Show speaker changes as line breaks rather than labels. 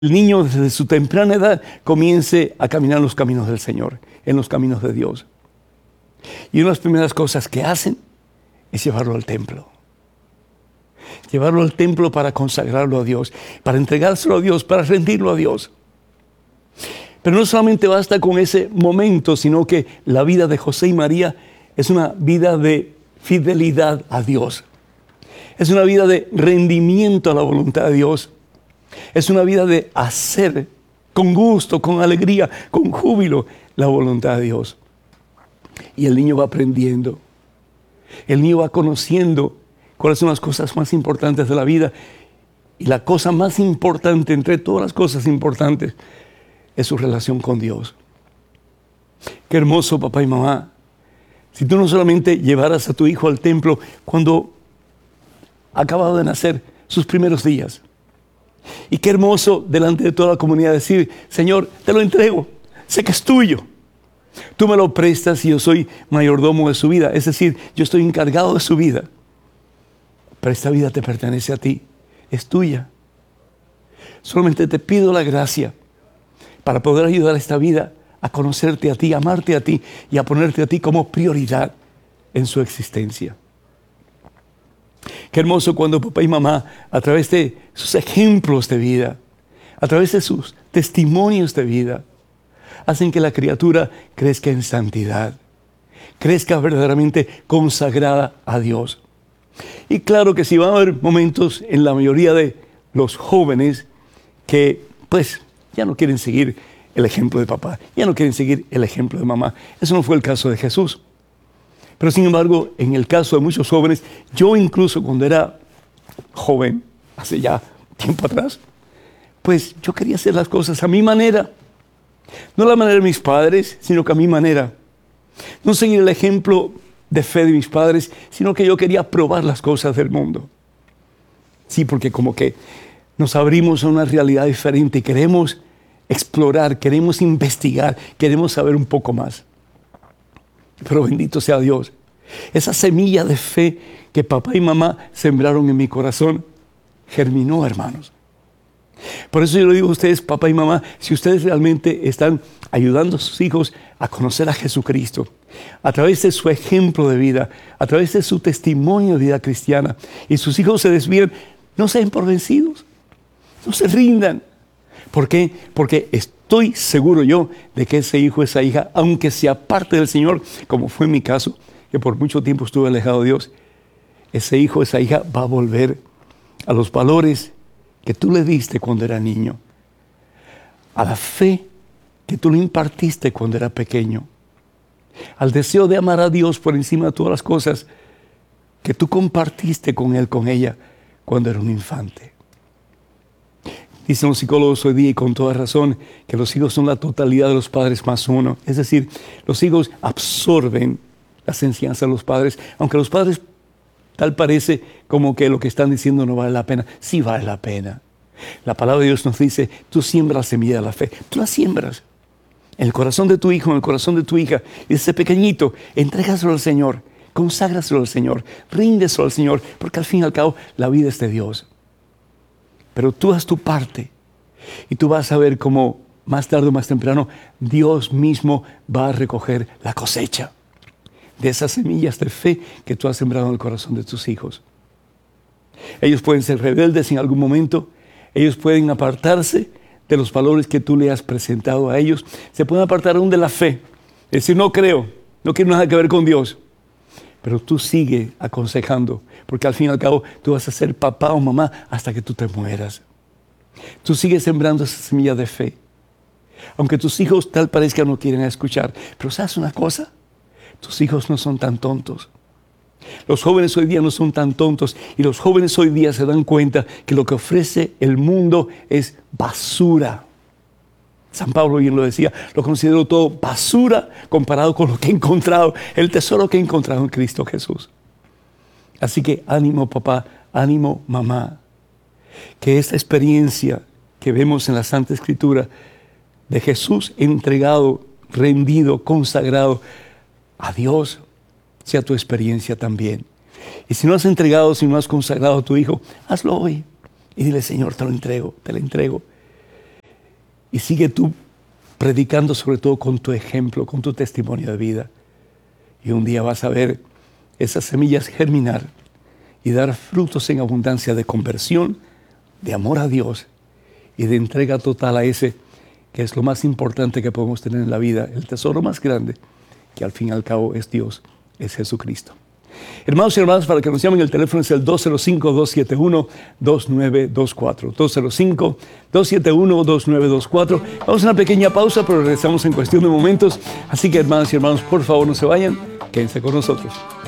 el niño desde su temprana edad comience a caminar en los caminos del Señor, en los caminos de Dios. Y una de las primeras cosas que hacen es llevarlo al templo. Llevarlo al templo para consagrarlo a Dios, para entregárselo a Dios, para rendirlo a Dios. Pero no solamente basta con ese momento, sino que la vida de José y María es una vida de fidelidad a Dios. Es una vida de rendimiento a la voluntad de Dios. Es una vida de hacer con gusto, con alegría, con júbilo la voluntad de Dios. Y el niño va aprendiendo. El niño va conociendo cuáles son las cosas más importantes de la vida. Y la cosa más importante entre todas las cosas importantes es su relación con Dios. Qué hermoso, papá y mamá, si tú no solamente llevaras a tu hijo al templo cuando ha acabado de nacer, sus primeros días. Y qué hermoso delante de toda la comunidad decir: Señor, te lo entrego, sé que es tuyo. Tú me lo prestas y yo soy mayordomo de su vida. Es decir, yo estoy encargado de su vida. Pero esta vida te pertenece a ti, es tuya. Solamente te pido la gracia para poder ayudar a esta vida a conocerte a ti, a amarte a ti y a ponerte a ti como prioridad en su existencia. Qué hermoso cuando papá y mamá, a través de sus ejemplos de vida, a través de sus testimonios de vida, hacen que la criatura crezca en santidad, crezca verdaderamente consagrada a Dios. Y claro que sí, van a haber momentos en la mayoría de los jóvenes que pues ya no quieren seguir el ejemplo de papá, ya no quieren seguir el ejemplo de mamá. Eso no fue el caso de Jesús. Pero sin embargo, en el caso de muchos jóvenes, yo incluso cuando era joven, hace ya tiempo atrás, pues yo quería hacer las cosas a mi manera. No a la manera de mis padres, sino que a mi manera. No seguir el ejemplo de fe de mis padres, sino que yo quería probar las cosas del mundo. Sí, porque como que nos abrimos a una realidad diferente y queremos explorar, queremos investigar, queremos saber un poco más. Pero bendito sea Dios. Esa semilla de fe que papá y mamá sembraron en mi corazón germinó, hermanos. Por eso yo le digo a ustedes, papá y mamá, si ustedes realmente están ayudando a sus hijos a conocer a Jesucristo, a través de su ejemplo de vida, a través de su testimonio de vida cristiana, y sus hijos se desvían, no se den por vencidos, no se rindan. ¿Por qué? Porque estoy seguro yo de que ese hijo, esa hija, aunque sea parte del Señor, como fue en mi caso, que por mucho tiempo estuve alejado de Dios, ese hijo, esa hija va a volver a los valores que tú le diste cuando era niño, a la fe que tú le impartiste cuando era pequeño, al deseo de amar a Dios por encima de todas las cosas que tú compartiste con él, con ella, cuando era un infante. Dicen los psicólogos hoy día, y con toda razón, que los hijos son la totalidad de los padres más uno. Es decir, los hijos absorben las enseñanzas de los padres, aunque los padres tal parece como que lo que están diciendo no vale la pena. Sí vale la pena. La palabra de Dios nos dice: tú siembras la semilla de la fe. Tú la siembras en el corazón de tu hijo, en el corazón de tu hija. Y desde pequeñito, entrégaselo al Señor, conságraselo al Señor, ríndeselo al Señor, porque al fin y al cabo la vida es de Dios. Pero tú haz tu parte y tú vas a ver cómo más tarde o más temprano Dios mismo va a recoger la cosecha de esas semillas de fe que tú has sembrado en el corazón de tus hijos. Ellos pueden ser rebeldes en algún momento, ellos pueden apartarse de los valores que tú le has presentado a ellos, se pueden apartar aún de la fe, es decir, no creo, no quiero nada que ver con Dios. Pero tú sigue aconsejando, porque al fin y al cabo tú vas a ser papá o mamá hasta que tú te mueras. Tú sigues sembrando esa semilla de fe. Aunque tus hijos tal parezca no quieren escuchar. Pero ¿sabes una cosa? Tus hijos no son tan tontos. Los jóvenes hoy día no son tan tontos. Y los jóvenes hoy día se dan cuenta que lo que ofrece el mundo es basura. San Pablo bien lo decía, lo considero todo basura comparado con lo que he encontrado, el tesoro que he encontrado en Cristo Jesús. Así que ánimo papá, ánimo mamá, que esta experiencia que vemos en la Santa Escritura de Jesús entregado, rendido, consagrado a Dios, sea tu experiencia también. Y si no has entregado, si no has consagrado a tu hijo, hazlo hoy y dile: Señor, te lo entrego, te lo entrego. Y sigue tú predicando sobre todo con tu ejemplo, con tu testimonio de vida. Y un día vas a ver esas semillas germinar y dar frutos en abundancia de conversión, de amor a Dios y de entrega total a ese que es lo más importante que podemos tener en la vida, el tesoro más grande, que al fin y al cabo es Dios, es Jesucristo. Hermanos y hermanas, para que nos llamen, el teléfono es el 205-271-2924. 205-271-2924. Vamos a una pequeña pausa, pero regresamos en cuestión de momentos. Así que, hermanas y hermanos, por favor, no se vayan, quédense con nosotros.